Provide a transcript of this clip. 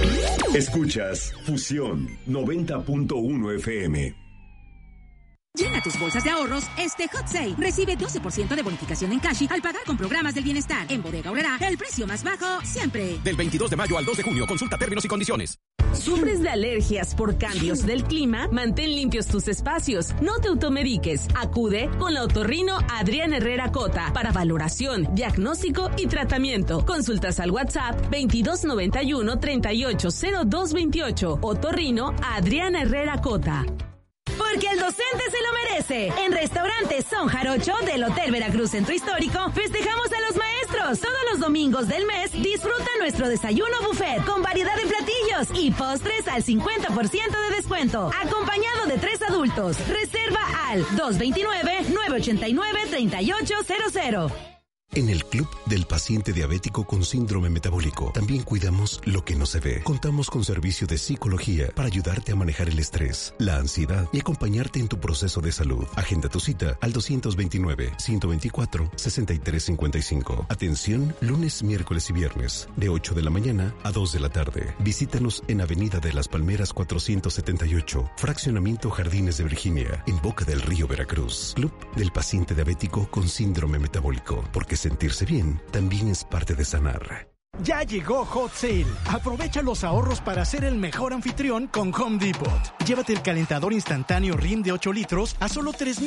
Escuchas Fusión 90.1 FM. Llena tus bolsas de ahorros este Hot Sale. Recibe 12% de bonificación en Cashi al pagar con programas del bienestar. En Bodega Aurrerá, el precio más bajo siempre. Del 22 de mayo al 2 de junio, consulta términos y condiciones. ¿Sufres de alergias por cambios del clima? Mantén limpios tus espacios. No te automediques. Acude con la otorrino Adrián Herrera Cota para valoración, diagnóstico y tratamiento. Consultas al WhatsApp 2291-380228. Otorrino Adrián Herrera Cota. Porque el docente se lo merece. En Restaurante Son Jarocho del Hotel Veracruz Centro Histórico festejamos a los maestros. Todos los domingos del mes disfruta nuestro desayuno buffet con variedad de platillos y postres al 50% de descuento. Acompañado de 3 adultos. Reserva al 229-989-3800. En el Club del Paciente Diabético con Síndrome Metabólico también cuidamos lo que no se ve. Contamos con servicio de psicología para ayudarte a manejar el estrés, la ansiedad y acompañarte en tu proceso de salud. Agenda tu cita al 229-124-6355. Atención lunes, miércoles y viernes de 8 de la mañana a 2 de la tarde. Visítanos en Avenida de las Palmeras 478, Fraccionamiento Jardines de Virginia, en Boca del Río, Veracruz. Club del Paciente Diabético con Síndrome Metabólico, porque sentirse bien también es parte de sanar. Ya llegó Hot Sale. Aprovecha los ahorros para ser el mejor anfitrión con Home Depot. Llévate el calentador instantáneo Rim de 8 litros a solo $3,000